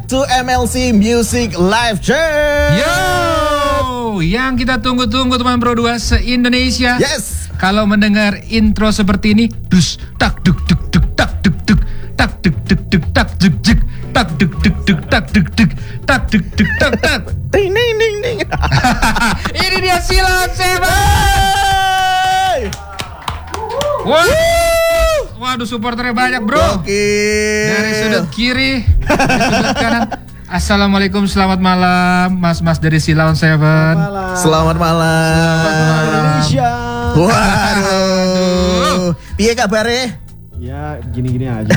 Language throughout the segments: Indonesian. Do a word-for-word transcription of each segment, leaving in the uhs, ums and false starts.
to M L C Music Live Jam. Yo, yang kita tunggu-tunggu teman Pro dua se-Indonesia. Yes. Kalau mendengar intro seperti ini, dus tak duk duk duk tak duk duk tak duk duk duk tak duk duk tak duk duk duk tak duk duk tak duk duk tak tak. Ding ding ding ding. Ini dia Silon Seven. Wah. Waduh, supporternya banyak, bro. Oke. Dari sudut kiri, dari sudut kanan. Assalamualaikum, selamat malam, mas-mas dari Silon Seven. Selamat malam. Selamat malam. Indonesia. Waduh. Piye kabare? Ya gini-gini aja.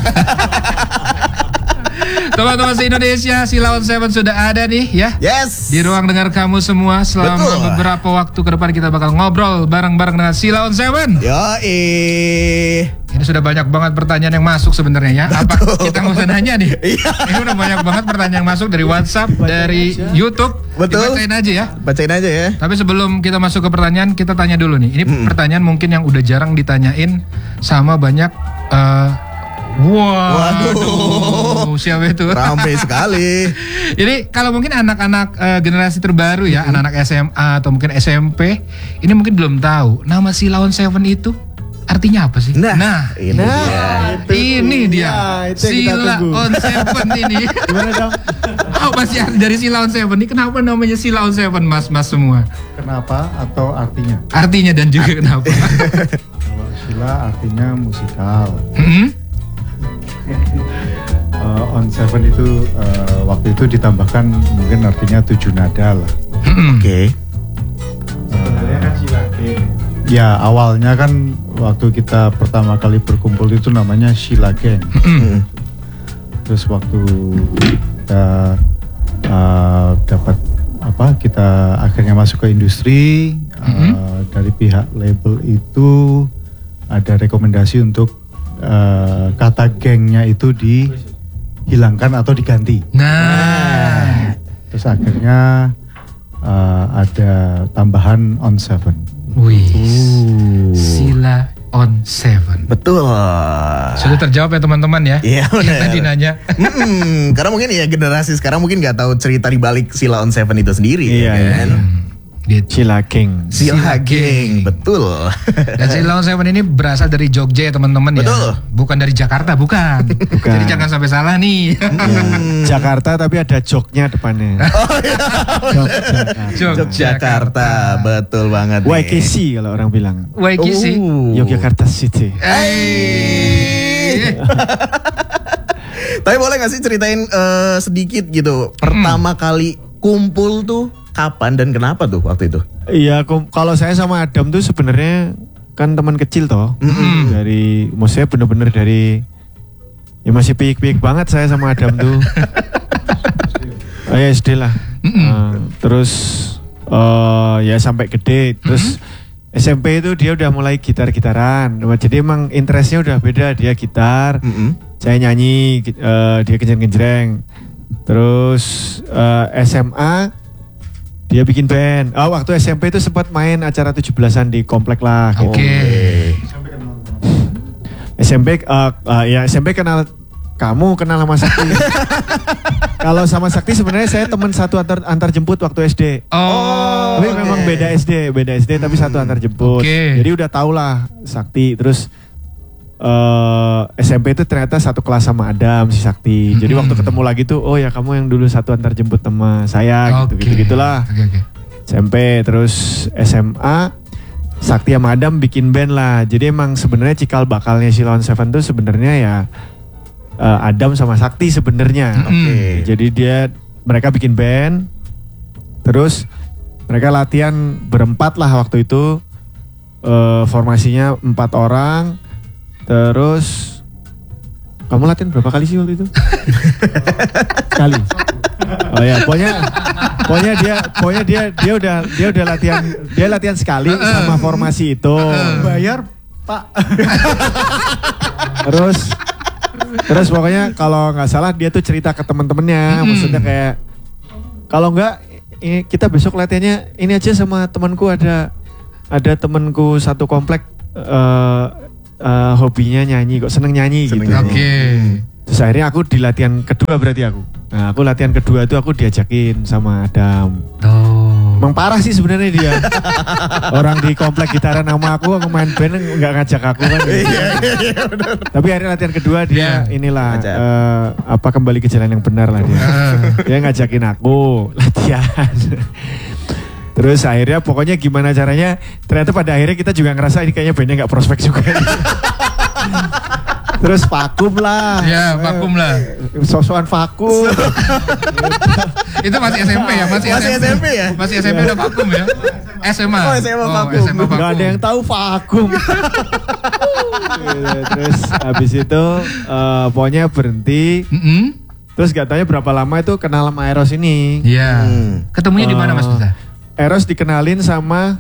Teman-teman se-Indonesia, Silon Seven sudah ada nih ya. Yes. Di ruang dengar kamu semua. Selama Betul. beberapa waktu ke depan kita bakal ngobrol bareng-bareng dengan Silon Seven. Yoi. Ini sudah banyak banget pertanyaan yang masuk sebenarnya ya. Apa kita nggak usah nanya nih? Iya. Ini udah banyak banget pertanyaan yang masuk dari WhatsApp, dari aja. YouTube. Betul. Dibacain aja ya. Bacain aja ya. Tapi sebelum kita masuk ke pertanyaan, kita tanya dulu nih. Ini Mm-mm. pertanyaan mungkin yang udah jarang ditanyain sama banyak. Uh, wow. Waduh. Siapa itu? Ramai sekali. Jadi kalau mungkin anak-anak uh, generasi terbaru ya, mm-hmm. anak-anak S M A atau mungkin S M P, ini mungkin belum tahu nama Silon Seven itu artinya apa sih? Nah, nah ini Nah, dia. itu ini dia Ya, itu yang kita Sila tunggu. on Seven ini. Gimana dong? Apa sih arti dari Sila on Seven ini? Kenapa namanya Sila on Seven, mas-mas semua? Kenapa atau artinya? Artinya dan juga kenapa? Kalau Sila artinya musikal. Hmm? Uh, on Seven itu uh, waktu itu ditambahkan mungkin artinya tujuh nada lah. Hmm. Oke. Sebenarnya kan Sila Gang. Ya awalnya kan waktu kita pertama kali berkumpul itu namanya Sila Gang. Mm. Terus waktu kita uh, dapat apa kita akhirnya masuk ke industri, Mm-hmm. uh, dari pihak label itu ada rekomendasi untuk uh, kata gengnya itu dihilangkan atau diganti. Nah, Terus akhirnya uh, ada tambahan on seven. wih, Uh. Sila on Seven. Betul. Sudah terjawab ya teman-teman ya? Iya, Yang benar. tadi nanya. Mm-mm, karena mungkin ya generasi sekarang mungkin nggak tahu cerita di balik Sila on Seven itu sendiri. Iya, ya kan? Gitu. Sila Gang. Sila Sila Gang, Gang. betul. Dan Sila on Seven ini berasal dari Jogja ya teman-teman ya. Betul. Bukan dari Jakarta, bukan. Bukan. Jadi jangan sampai salah nih. Hmm. Jakarta tapi ada joknya depannya. Jogjakarta. Yogyakarta, betul banget. nih. Y K C kalau orang bilang. Waiki sih. Oh. Yogyakarta City. Eh. Tapi boleh gak sih ceritain eh, sedikit gitu, pertama kali kumpul tuh kapan dan kenapa tuh waktu itu? Iya, kom- kalau saya sama Adam tuh sebenarnya kan teman kecil toh. Mm-mm. Dari, maksudnya bener-bener dari, ya masih piik-piik banget saya sama Adam tuh. Oh ya S D lah. Nah, terus eh, ya sampai gede. Terus S M P itu dia udah mulai gitar-gitaran. Jadi emang interestnya udah beda. Dia gitar, Mm-mm. saya nyanyi, gi- eh, dia kenceng-kenceng. Terus eh, S M A dia bikin band. Oh, waktu S M P itu sempat main acara tujuh belasan di komplek lah. gitu. Oke. S M P eh, eh, ya S M P kenal kamu kenal sama Sakti. Kalau sama Sakti sebenarnya saya teman satu antar antar jemput waktu S D. Oh. Tapi oke. memang beda S D, beda S D tapi satu antar jemput. Oke. Jadi udah tau lah Sakti. Terus eh, S M P itu ternyata satu kelas sama Adam si Sakti. Jadi Mm-mm. waktu ketemu lagi tuh, oh ya kamu yang dulu satu antar jemput sama saya gitu Oke. gitu gitulah. Oke, oke. S M P terus S M A Sakti sama Adam bikin band lah. Jadi emang sebenarnya cikal bakalnya Silon Seven tuh sebenarnya ya eh, Adam sama Sakti sebenarnya. Oke. Jadi dia mereka bikin band, terus mereka latihan berempat lah waktu itu. Eh, formasinya empat orang. Terus kamu latihan berapa kali sih waktu itu? Sekali. Oh ya, pokoknya pokoknya dia pokoknya dia dia udah dia udah latihan dia latihan sekali sama formasi itu. Bayar, Pak. Terus terus pokoknya kalau nggak salah dia tuh cerita ke teman-temannya, maksudnya kayak kalau nggak ini kita besok latihannya ini aja sama temanku ada ada temanku satu komplek eh uh, hobinya nyanyi kok seneng nyanyi Seneng gitu. nyanyi. Oke. Terus akhirnya aku di latihan kedua berarti aku. Nah aku latihan kedua itu aku diajakin sama Adam. Oh. Emang parah sih sebenarnya dia. Orang di komplek gitaran sama aku, aku main band nggak ngajak aku kan. Tapi akhirnya latihan kedua dia Yeah. inilah Ngajak. eh, apa kembali ke jalan yang benar lah dia. Dia ngajakin aku latihan. Terus akhirnya pokoknya gimana caranya, ternyata pada akhirnya kita juga ngerasa ini kayaknya bandnya gak prospek juga. Terus vakum lah. Ya, vakum lah. Sosokan vakum. Itu masih S M P ya? Masih, Masih S M P ya? Masih S M P udah vakum ya? S M A? Oh, S M A vakum. S M A vakum. Gak ada yang tahu vakum. Gitu. Terus habis itu eh, pokoknya berhenti. Mm-mm. Terus gak tanya berapa lama itu kenal sama Eros ini. Iya. Hmm. Ketemunya di mana Mas Eh, Duta? Eros dikenalin sama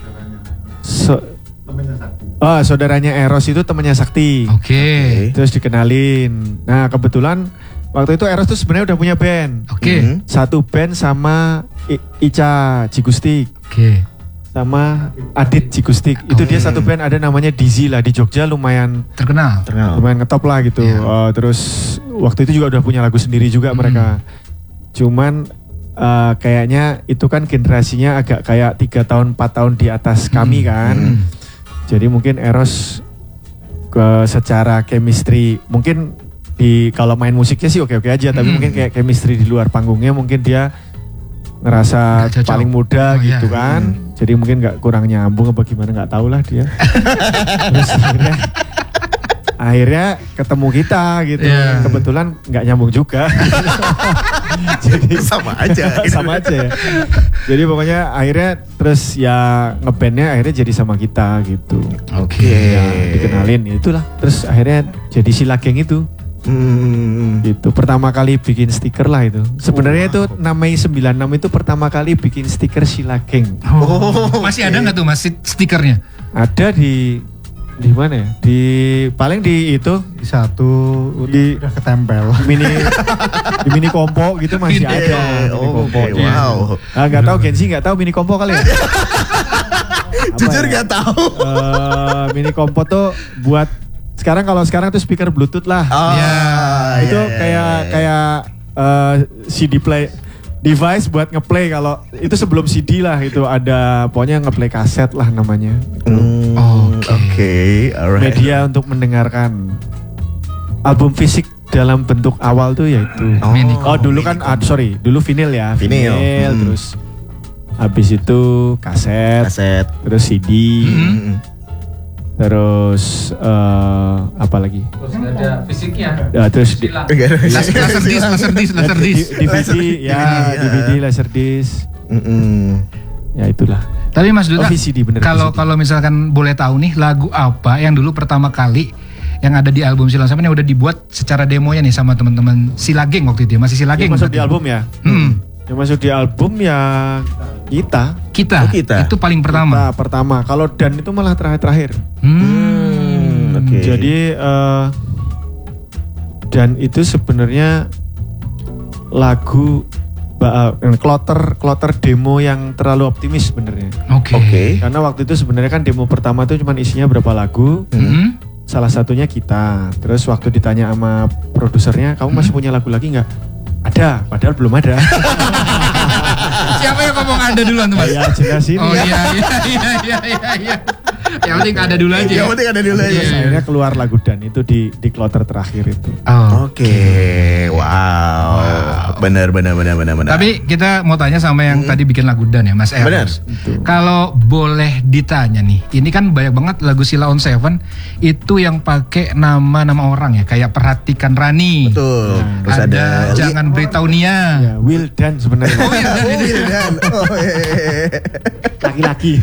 so, oh, saudaranya Eros itu temannya Sakti. Oke. Terus dikenalin. Nah kebetulan waktu itu Eros tuh sebenarnya udah punya band. Oke. Mhm. Satu band sama I- Ica Cigustik Oke. sama Adit Cigustik. Itu dia satu band ada namanya Dizzy lah di Jogja, lumayan Terkenal. Terkenal. lumayan ngetop lah gitu. Iya. Eh, terus waktu itu juga udah punya lagu sendiri juga Hmm. mereka. Cuman eh, kayaknya itu kan generasinya agak kayak tiga tahun empat tahun di atas kami kan. Hmm. Jadi mungkin Eros ke secara chemistry mungkin di kalau main musiknya sih oke-oke aja, tapi Hmm. mungkin kayak chemistry di luar panggungnya mungkin dia ngerasa Nggak cocok. paling muda Oh, gitu iya. kan. Jadi mungkin nggak kurang nyambung apa gimana nggak tahu lah dia. Terus akhirnya akhirnya ketemu kita gitu. Iya. Kebetulan nggak nyambung juga. Jadi Sama aja. sama aja ya. Jadi pokoknya akhirnya terus ya ngebandnya akhirnya jadi sama kita gitu. Oke. Ya, dikenalin ya itulah. Terus akhirnya jadi Sila Geng itu. Hmm. Gitu. Pertama kali bikin stiker lah itu. Sebenarnya itu namanya sembilan enam itu pertama kali bikin stiker Sila Geng. Oh, masih ada nggak tuh Mas stikernya? Ada di di mana ya? Di paling di itu Di satu Di- udah ketempel. mini di mini kompo gitu masih Iya, ada. Mini oh, kompo. oke, wow. Ah nggak tahu Gensi nggak tahu mini kompo kali ya? Apa Jujur ya? gak tahu. Eh, mini kompo tuh buat sekarang kalau sekarang tuh speaker Bluetooth lah. Oh, Iya. itu iya, iya, kayak iya. kayak eh, C D play device buat ngeplay kalau itu sebelum C D lah itu ada pokoknya ngeplay kaset lah namanya. Hmm, Oke. Oke, alright. Media untuk mendengarkan album fisik dalam bentuk awal tuh yaitu Oh, Mini oh dulu kan ah, sorry dulu vinil ya Vinil. Hmm. terus habis itu kaset, Kaset. terus C D Hmm. terus eh, apa lagi Terus ada fisiknya. ya, terus di, Istilah. Enggak ada. Laser laser disc, laser disc, laser di- disc. D V D Laser- ya D V D, D V D laser disc Mm-mm. ya itulah. Tapi Mas Duta, Oh, V C D, bener, kalau V C D. kalau misalkan boleh tahu nih lagu apa yang dulu pertama kali yang ada di album Silang Sampan yang udah dibuat secara demonya nih sama teman-teman Sila Geng waktu itu ya? Masih Sila Geng Yang masuk berarti? di album ya Hmm. yang masuk di album ya kita Kita, Oh, kita. itu paling pertama. Kita pertama kalau Dan itu malah terakhir-terakhir. Hmm. Oke. Jadi eh, Dan itu sebenarnya lagu ba- eh, kloter kloter demo yang terlalu optimis sebenarnya. Oke. Oke. Karena waktu itu sebenarnya kan demo pertama itu cuma isinya berapa lagu. Hmm. Salah satunya kita. Terus waktu ditanya sama produsernya, kamu masih punya lagu lagi nggak? Ada, padahal belum ada. Siapa yang ngomong ada duluan tuh Mas? Ya jelas ini. Oh iya iya iya iya iya. iya. Yang penting ada dulu aja. Yang penting ada dulu aja. Terus akhirnya keluar lagu Dan itu di di kloter terakhir itu. Oh. Oke, wow. Benar, benar, benar, benar, benar. Tapi kita mau tanya sama yang tadi bikin lagu Dan ya Mas Eros. Benar. Kalau boleh ditanya nih, ini kan banyak banget lagu Sila on Seven itu yang pakai nama-nama orang ya, kayak Perhatikan Rani. Betul. Terus ada, ada, Jangan Beritahu Nia. Ya, Will Dan sebenarnya. Oh iya, Dan ini. Dan. Oh, iya, iya, iya. Laki-laki.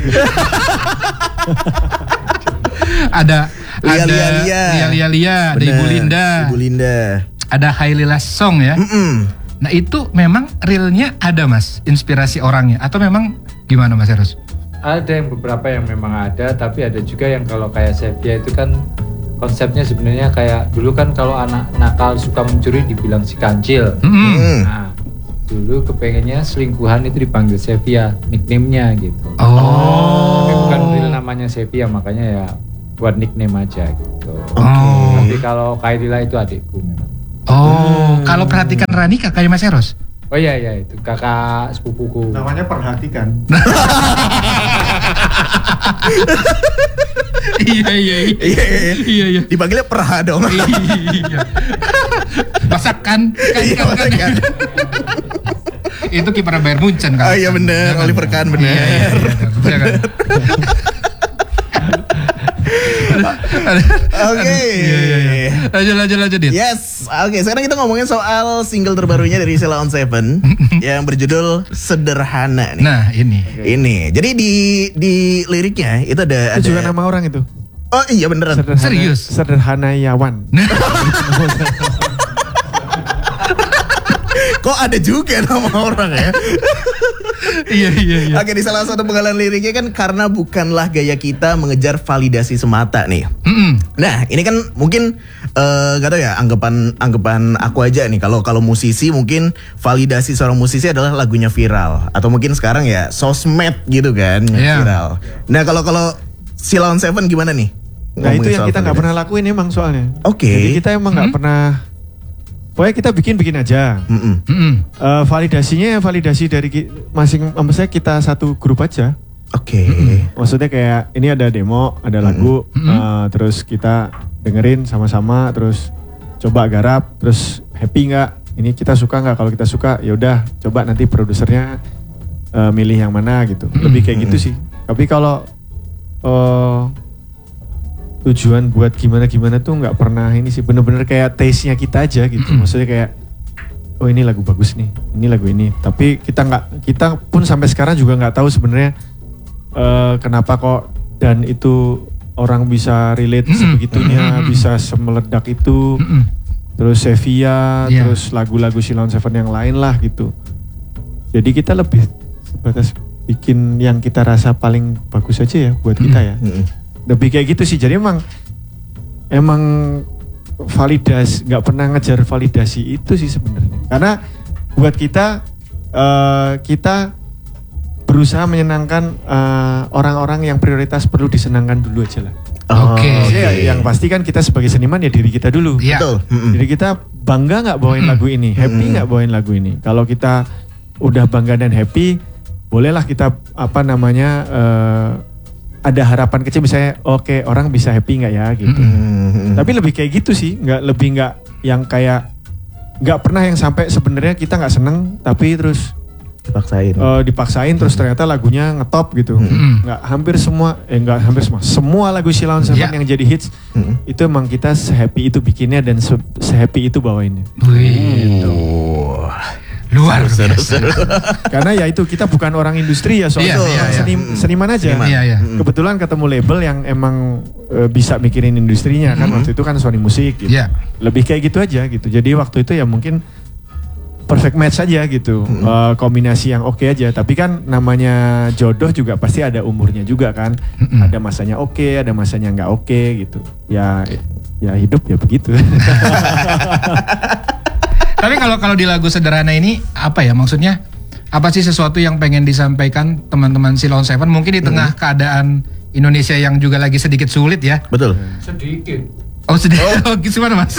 Ada Lia, ada Lia, Lia. Lia Lia Lia, ada Benar. Ibu Linda, Ibu Linda. ada Hailila Song ya. Mm-mm. Nah itu memang realnya ada Mas, inspirasi orangnya atau memang gimana Mas Eros? Ada yang beberapa yang memang ada, tapi ada juga yang kalau kayak Sevia itu kan konsepnya sebenarnya kayak dulu kan kalau anak nakal suka mencuri dibilang si kancil. Mm-mm. Mm. Nah, dulu kepengennya selingkuhan itu dipanggil Sevia, nickname-nya gitu. Oh. Tapi bukan real namanya Sevia, makanya ya buat nickname aja gitu. Oh. Tapi kalau Kairila itu adikku memang. Oh, kalau perhatikan Rani kakaknya Mas Eros. Oh iya iya itu kakak sepupuku. Namanya perhatikan. Iya iya iya. Iya, iya, Iya iya. Dipanggilnya Perha dong. Iya. Masakan kan Iya, kan, kan. masakan. Itu kiper Bayern Munchen kan. Oh iya bener, Jangan. Oliver Kahn bener. Iya, iya, iya, iya, kan. Oke. Iya iya iya. Lanjut lanjut lanjut Dit. Yes, oke. Sekarang kita ngomongin soal single terbarunya dari Sheila on Seven yang berjudul Sederhana nih. Nah ini. Ini, jadi di di liriknya itu ada Itu juga ada. nama orang itu. Oh iya beneran. Sederhana, Serius? Sederhanayawan. Kok ada juga nama orang ya? Iya iya iya. Oke, di salah satu penggalan liriknya kan karena bukanlah gaya kita mengejar validasi semata nih. Mm-mm. Nah, ini kan mungkin eh gak tau ya anggapan anggapan aku aja nih kalau kalau musisi mungkin validasi seorang musisi adalah lagunya viral atau mungkin sekarang ya sosmed gitu kan yang Iya. viral. Nah, kalau kalau Sheila on Seven gimana nih? Nah itu Ngomongin yang soal kita nggak validasi. pernah lakuin emang soalnya. Oke. Jadi kita emang nggak Hmm. pernah. Pokoknya kita bikin-bikin aja. Mm-mm. Mm-mm. Eh, validasinya ya validasi dari ki- masing, maksudnya kita satu grup aja. Oke. Maksudnya kayak ini ada demo, ada lagu, Mm-mm. eh, terus kita dengerin sama-sama, terus coba garap, terus happy nggak? Ini kita suka nggak? Kalau kita suka, ya udah coba nanti produsernya eh, milih yang mana gitu. Lebih kayak gitu sih. Tapi kalau eh, tujuan buat gimana-gimana tuh nggak pernah ini sih. Bener-bener kayak taste-nya kita aja gitu. Maksudnya kayak oh ini lagu bagus nih, ini lagu ini. Tapi kita nggak, kita pun sampai sekarang juga nggak tahu sebenarnya eh, kenapa kok dan itu orang bisa relate Mm-mm. sebegitunya, Mm-mm. bisa semeledak itu. Mm-mm. Terus Sevilla, Iya. terus lagu-lagu Sheila on Seven yang lain lah gitu. Jadi kita lebih sebatas bikin yang kita rasa paling bagus aja ya buat kita ya. Mm-mm. Lebih kayak gitu sih. Jadi emang emang validasi, nggak pernah ngejar validasi itu sih sebenarnya. Karena buat kita eh, kita berusaha menyenangkan eh, orang-orang yang prioritas perlu disenangkan dulu aja lah. Oke. Maksudnya ya, yang pasti kan kita sebagai seniman ya diri kita dulu. Iya. Betul. Mm-mm. Jadi kita bangga nggak bawain Mm-mm. lagu ini, happy Mm-mm. nggak bawain lagu ini. Kalau kita udah bangga dan happy, bolehlah kita apa namanya eh, ada harapan kecil misalnya, oke orang bisa happy nggak ya gitu. Mm-mm. Tapi lebih kayak gitu sih, nggak lebih nggak yang kayak nggak pernah yang sampai sebenarnya kita nggak seneng, tapi terus Dipaksain. eh, dipaksain terus ternyata lagunya ngetop gitu. Mm-mm. Nggak hampir semua, eh nggak hampir semua, semua lagu Sheila on Seven Ya. yang jadi hits Mm-mm. itu emang kita sehappy itu bikinnya dan se- sehappy itu bawainnya. Wih, Oh. luar Seru, biasa. seru. Karena ya itu kita bukan orang industri ya soalnya Iya, iya, iya. seni- seniman aja. Seniman. Iya, iya. Mm-mm. Kebetulan ketemu label yang emang e, bisa mikirin industrinya kan waktu itu kan Sony Music gitu. Iya. Lebih kayak gitu aja gitu. Jadi waktu itu ya mungkin perfect match aja gitu. E, kombinasi yang oke aja. Tapi kan namanya jodoh juga pasti ada umurnya juga kan. Mm-mm. Ada masanya oke, ada masanya nggak oke gitu. Ya ya hidup ya begitu. Tapi kalau kalau di lagu Sederhana ini apa ya maksudnya? Apa sih sesuatu yang pengen disampaikan teman-teman Sheila on Seven mungkin di tengah keadaan Indonesia yang juga lagi sedikit sulit ya? Betul. Sedikit. Oh sedih. Oh, gimana Mas?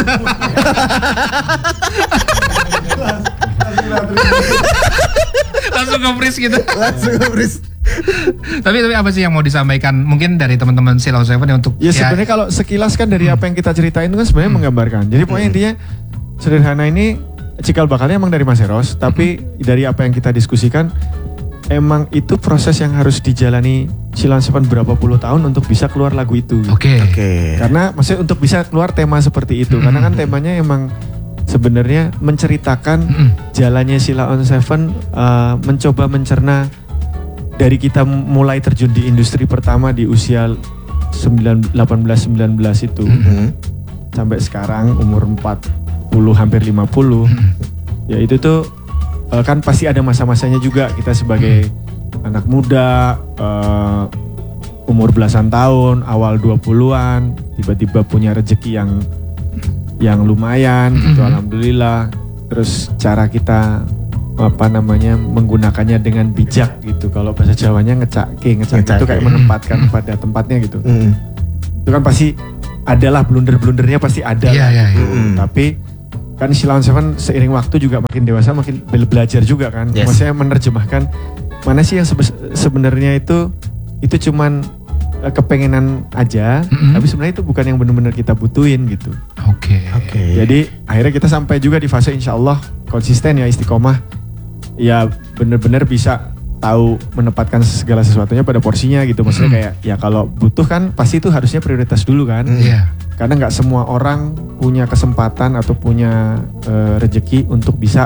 Langsung nge-freeze gitu. Langsung nge-freeze. tapi tapi apa sih yang mau disampaikan mungkin dari teman-teman Sheila on Seven ya untuk Ya sebenarnya kalau sekilas kan dari apa yang kita ceritain itu kan sebenarnya menggambarkan. Jadi pokoknya intinya Sederhana ini cikal bakalnya emang dari Mas Eros, tapi dari apa yang kita diskusikan emang itu proses yang harus dijalani Sheila on Seven berapa puluh tahun untuk bisa keluar lagu itu. Oke. Oke. Karena maksudnya untuk bisa keluar tema seperti itu, karena kan temanya emang sebenarnya menceritakan Mm-mm. jalannya Sheila on Seven uh, mencoba mencerna dari kita mulai terjun di industri pertama di usia sembilan, delapan belas sembilan belas itu Mm-mm. sampai sekarang umur empat puluh hampir lima puluh. Ya itu tuh uh, kan pasti ada masa-masanya juga kita sebagai anak muda uh, umur belasan tahun, awal dua puluhan, tiba-tiba punya rezeki yang yang lumayan gitu, alhamdulillah. Terus cara kita apa namanya menggunakannya dengan bijak gitu. Kalau bahasa Jawanya ngecake, ngecake itu Ngecake. kayak menempatkan pada tempatnya gitu. Mm. Itu kan pasti adalah blunder-blundernya pasti ada. Iya, lah iya, gitu. iya. Tapi kan Sheila on Seven seiring waktu juga makin dewasa makin be- belajar juga kan. Yes. Maksudnya menerjemahkan mana sih yang sebe- sebenarnya itu itu cuman eh, kepengenan aja, Mm-mm. tapi sebenarnya itu bukan yang benar-benar kita butuhin gitu. Oke. Oke. Jadi akhirnya kita sampai juga di fase insya Allah konsisten ya istiqomah, ya benar-benar bisa tahu menempatkan segala sesuatunya pada porsinya gitu. Maksudnya Mm. kayak ya kalau butuh kan pasti itu harusnya prioritas dulu kan. Mm. Iya. Karena nggak semua orang punya kesempatan atau punya eh, rezeki untuk bisa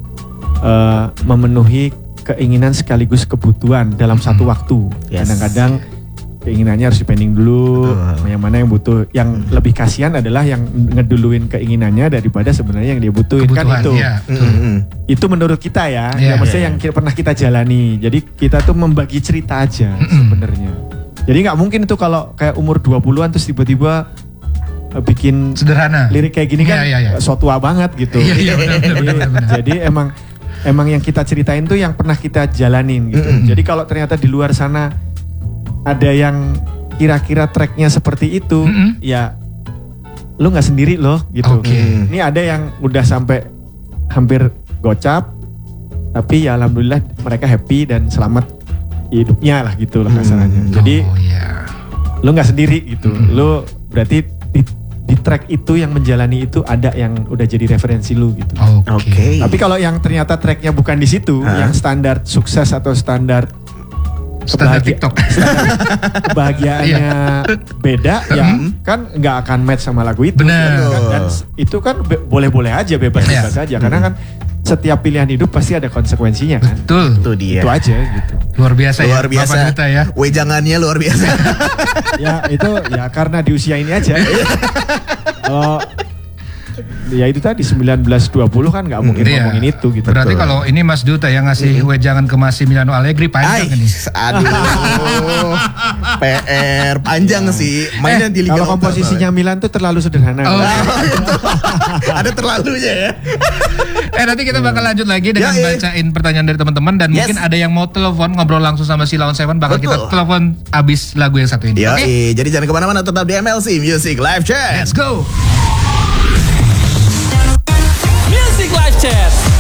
eh, memenuhi keinginan sekaligus kebutuhan dalam Hmm. satu waktu. Yes. Kadang-kadang keinginannya harus dipending dulu. Betul. Yang mana yang butuh, yang lebih kasihan adalah yang ngeduluin keinginannya daripada sebenarnya yang dia butuhin kan Kebutuhan, itu. iya. Mm-mm. Itu menurut kita ya, Iya, ya maksudnya iya, yang ki- pernah kita jalani. Jadi kita tuh membagi cerita aja sebenarnya. Jadi nggak mungkin itu kalau kayak umur dua puluhan terus tiba-tiba eh, bikin Sederhana. lirik kayak gini kan Iya, iya, iya. so tua banget gitu. Iya, iya, benar, benar, Jadi- benar, benar. Jadi emang emang yang kita ceritain tuh yang pernah kita jalanin gitu. Mm-mm. Jadi kalau ternyata di luar sana ada yang kira-kira tracknya seperti itu, Mm-mm. ya lu nggak sendiri loh gitu. Oke. Ini ada yang udah sampai hampir gocap, tapi ya alhamdulillah mereka happy dan selamat hidupnya lah gitu lah kasarannya. Hmm. Jadi Oh iya. lu nggak sendiri gitu. Mm-mm. Lu berarti di, di track itu yang menjalani itu ada yang udah jadi referensi lu gitu. Oke. Oke. Tapi kalau yang ternyata tracknya bukan di situ, Hah? yang standar sukses atau standar Standar kebahagia- TikTok. standar kebahagiaannya beda, ya kan nggak akan match sama lagu itu. Benar. Kan, dan itu kan be- boleh-boleh aja, bebas-bebas Iya. aja. Karena kan setiap pilihan hidup pasti ada konsekuensinya kan. Betul. Itu dia. Itu aja gitu. Luar biasa ya. Luar biasa. Bapak Duta ya. Wejangannya luar biasa. Ya itu ya karena di usia ini aja. Kalau ya itu tadi sembilan belas dua puluh kan nggak mungkin Iya. ngomongin itu gitu. Berarti Betul. kalau ini Mas Duta yang ngasih wejangan ke Massimiliano Allegri panjang ini. Ais, aduh. P R panjang sih. Mainnya di Liga Kalau Lokal. komposisinya Milan tuh terlalu sederhana. Oh, Kan? Ada terlalunya ya. Eh nanti kita bakal lanjut lagi dengan Ya, ya. bacain pertanyaan dari teman-teman dan Yes. mungkin ada yang mau telepon ngobrol langsung sama Sheila on Seven bakal Betul. kita telepon abis lagu yang satu ini. Yo, Oke? jadi jangan kemana-mana, tetap di M L C Music Live Chat. Let's go.